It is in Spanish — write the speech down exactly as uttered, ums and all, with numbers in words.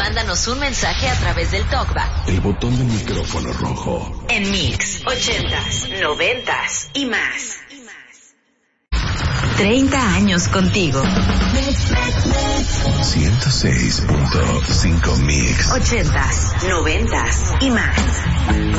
mándanos un mensaje a través del TalkBack. El botón del micrófono rojo. En Mix, ochentas, noventas y más. treinta años contigo. ciento seis punto cinco Mix. ochentas, noventas y más.